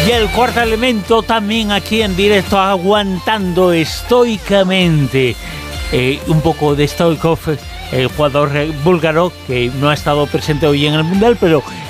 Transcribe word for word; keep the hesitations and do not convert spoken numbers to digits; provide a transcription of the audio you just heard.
Y el cuarto elemento también aquí en directo, aguantando estoicamente. Eh, un poco de Stoichkov, el jugador búlgaro que no ha estado presente hoy en el Mundial, pero